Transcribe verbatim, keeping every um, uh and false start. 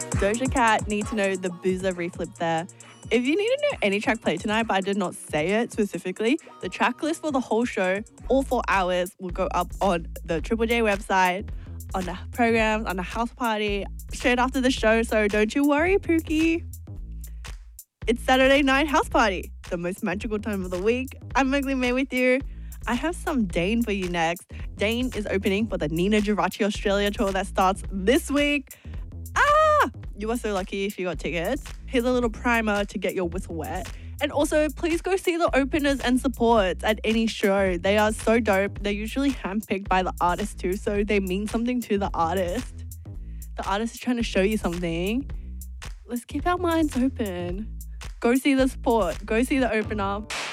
Doja Cat, Need to Know, the Boozer reflip there. If you need to know any track played tonight, but I did not say it specifically, the track list for the whole show, all four hours, will go up on the Triple J website, on the programs, on the house party, straight after the show. So don't you worry, Pookie. It's Saturday night house party, the most magical time of the week. I'm Mowgli May with you. I have some Dane for you next. Dane is opening for the Nina Geraci Australia tour that starts this week. Ah! You are so lucky if you got tickets. Here's a little primer to get your whistle wet. And also, please go see the openers and supports at any show. They are so dope. They're usually handpicked by the artist too, so they mean something to the artist. The artist is trying to show you something. Let's keep our minds open. Go see the support. Go see the opener.